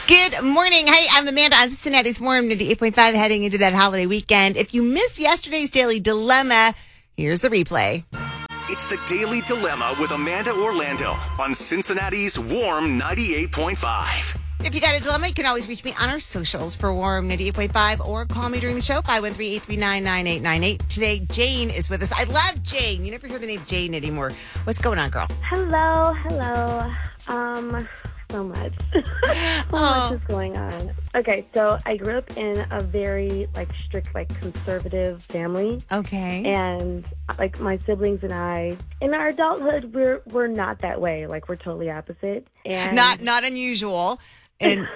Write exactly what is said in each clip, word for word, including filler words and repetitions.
Good morning. Hey, I'm Amanda on Cincinnati's Warm to the eight point five heading into that holiday weekend. If you missed yesterday's Daily Dilemma, here's the replay. It's the Daily Dilemma with Amanda Orlando on Cincinnati's Warm ninety-eight point five. If you got a dilemma, you can always reach me on our socials for Warm ninety-eight point five or call me during the show, five one three, eight three nine, nine eight nine eight. Today, Jane is with us. I love Jane. You never hear the name Jane anymore. What's going on, girl? Hello, hello. Um, so much. so oh. much is going on. Okay, so I grew up in a very, like, strict, like, conservative family. Okay. And, like, my siblings and I, in our adulthood, we're we're not that way. Like, we're totally opposite. And Not, not unusual. And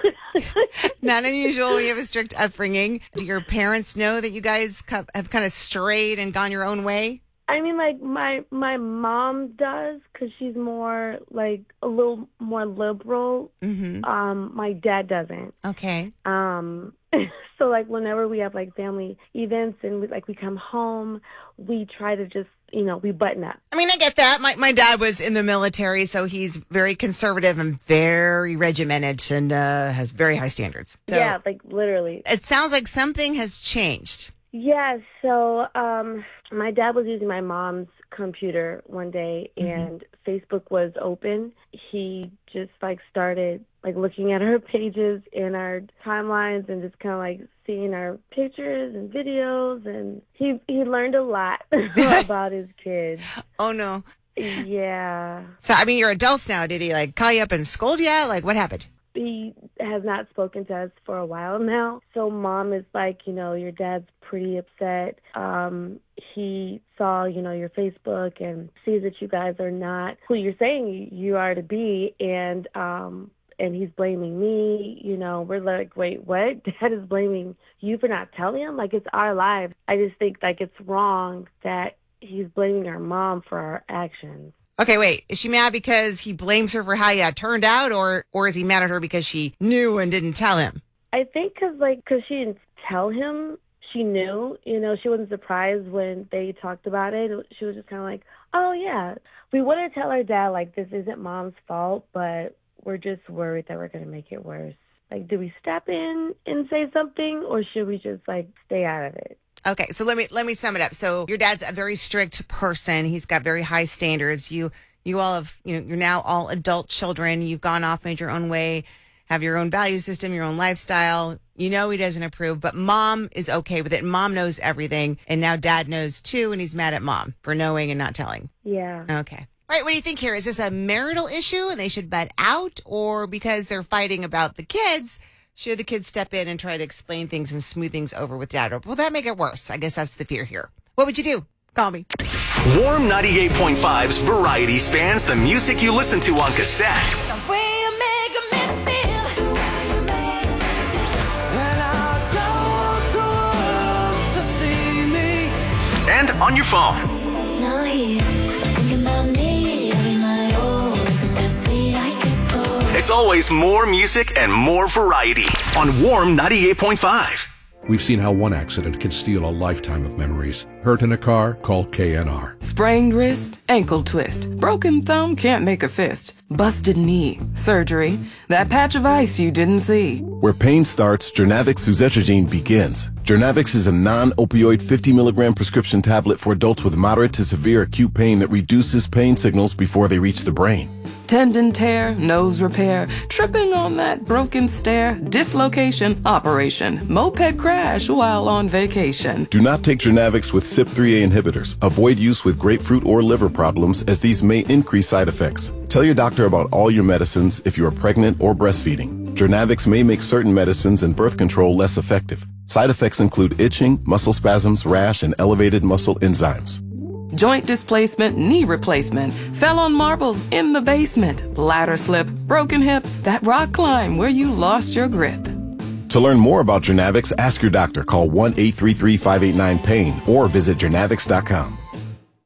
not unusual when you have a strict upbringing. Do your parents know that you guys have kind of strayed and gone your own way? I mean, like, my my mom does, because she's more, like, a little more liberal. Mm-hmm. Um, my dad doesn't. Okay. Um, so, like, whenever we have, like, family events and, we, like, we come home, we try to just, you know, we button up. I mean, I get that. My my dad was in the military, so he's very conservative and very regimented and uh, has very high standards. So yeah, like, literally. It sounds like something has changed. Yeah, so um, my dad was using my mom's computer one day, and mm-hmm. Facebook was open. He just, like, started, like, looking at our pages and our timelines and just kind of, like, seeing our pictures and videos, and he he learned a lot about his kids. Oh, no. Yeah. So, I mean, you're adults now. Did he, like, call you up and scold you? Like, what happened? He has not spoken to us for a while now. So mom is like, you know, your dad's pretty upset. Um, he saw, you know, your Facebook and sees that you guys are not who you're saying you are to be. And, um, and he's blaming me. You know, we're like, wait, what? Dad is blaming you for not telling him? Like, it's our lives. I just think, like, it's wrong that he's blaming our mom for our actions. Okay, wait. Is she mad because he blames her for how you turned out, or or is he mad at her because she knew and didn't tell him? I think because, like, because she didn't tell him, she knew. You know, she wasn't surprised when they talked about it. She was just kind of like, oh, yeah. We want to tell our dad, like, this isn't mom's fault, but we're just worried that we're going to make it worse. Like, do we step in and say something, or should we just, like, stay out of it? Okay, so let me let me sum it up. So your dad's a very strict person. He's got very high standards. You you all have, you know, you're now all adult children. You've gone off, made your own way, have your own value system, your own lifestyle. You know he doesn't approve, but mom is okay with it. Mom knows everything, and now dad knows too, and he's mad at mom for knowing and not telling. Yeah. Okay. All right, what do you think here? Is this a marital issue and they should butt out, or because they're fighting about the kids, should the kids step in and try to explain things and smooth things over with dad? Or will that make it worse? I guess that's the fear here. What would you do? Call me. Warm ninety-eight point five's variety spans the music you listen to on cassette. The way you make me feel. When I don't go to see me. And on your phone. Now he's thinking about me every night. Oh, isn't that sweet? I guess so. It's always more music and more variety on Warm ninety-eight point five. We've seen how one accident can steal a lifetime of memories. Hurt in a car? Call K N R. Sprained wrist, ankle twist, broken thumb, can't make a fist, busted knee, surgery, that patch of ice you didn't see. Where pain starts, Jernavix suzetrigine begins. Jernavix is a non-opioid fifty milligram prescription tablet for adults with moderate to severe acute pain that reduces pain signals before they reach the brain. Tendon tear, nose repair, tripping on that broken stair, dislocation, operation, moped crash while on vacation. Do not take Jernavix with C Y P three A inhibitors. Avoid use with grapefruit or liver problems, as these may increase side effects. Tell your doctor about all your medicines if you are pregnant or breastfeeding. Jernavix may make certain medicines and birth control less effective. Side effects include itching, muscle spasms, rash, and elevated muscle enzymes. Joint displacement, knee replacement, fell on marbles in the basement, ladder slip, broken hip, that rock climb where you lost your grip. To learn more about Jernavix, ask your doctor. Call one eight three three, five eight nine, PAIN or visit Jernavix dot com.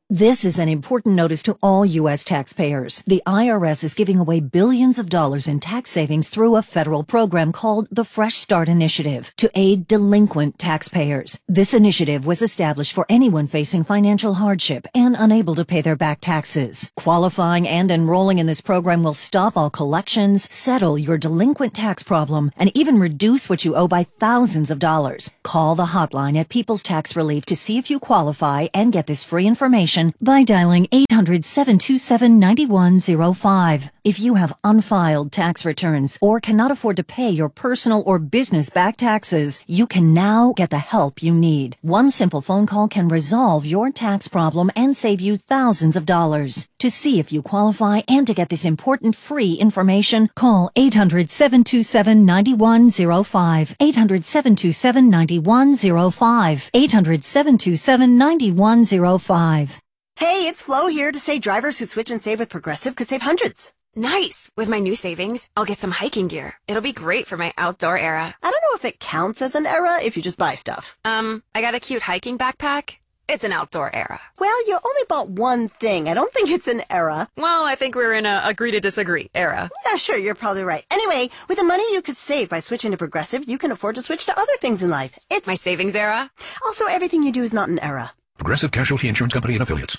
This is an important notice to all U S taxpayers. The I R S is giving away billions of dollars in tax savings through a federal program called the Fresh Start Initiative to aid delinquent taxpayers. This initiative was established for anyone facing financial hardship and unable to pay their back taxes. Qualifying and enrolling in this program will stop all collections, settle your delinquent tax problem, and even reduce what you owe by thousands of dollars. Call the hotline at People's Tax Relief to see if you qualify and get this free information by dialing eight hundred, seven two seven, nine one zero five. If you have unfiled tax returns or cannot afford to pay your personal or business back taxes, you can now get the help you need. One simple phone call can resolve your tax problem and save you thousands of dollars. To see if you qualify and to get this important free information, call eight hundred, seven two seven, nine one zero five. eight hundred, seven two seven, nine one zero five. eight hundred, seven two seven, nine one zero five. Hey, it's Flo here to say drivers who switch and save with Progressive could save hundreds. Nice! With my new savings, I'll get some hiking gear. It'll be great for my outdoor era. I don't know if it counts as an era if you just buy stuff. Um, I got a cute hiking backpack. It's an outdoor era. Well, you only bought one thing. I don't think it's an era. Well, I think we're in a agree to disagree era. Yeah, sure, you're probably right. Anyway, with the money you could save by switching to Progressive, you can afford to switch to other things in life. It's my savings era. Also, everything you do is not an era. Progressive Casualty Insurance Company and Affiliates.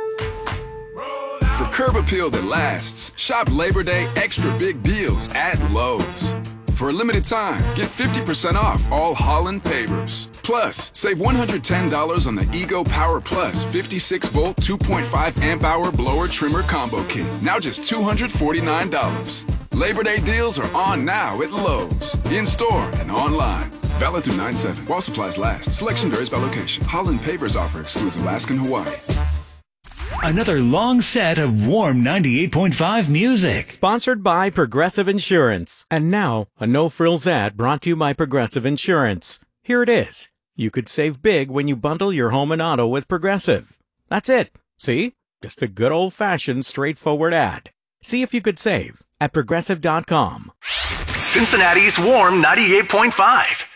For curb appeal that lasts, shop Labor Day extra big deals at Lowe's. For a limited time, get fifty percent off all Holland pavers. Plus, save one hundred ten dollars on the Ego Power Plus fifty-six volt two point five amp hour blower trimmer combo kit. Now just two hundred forty-nine dollars. Labor Day deals are on now at Lowe's. In store and online. Valid through nine seven. While supplies last. Selection varies by location. Holland pavers offer excludes Alaska and Hawaii. Another long set of Warm ninety-eight point five music. Sponsored by Progressive Insurance. And now, a no-frills ad brought to you by Progressive Insurance. Here it is. You could save big when you bundle your home and auto with Progressive. That's it. See? Just a good old-fashioned, straightforward ad. See if you could save at progressive dot com. Cincinnati's Warm ninety-eight point five.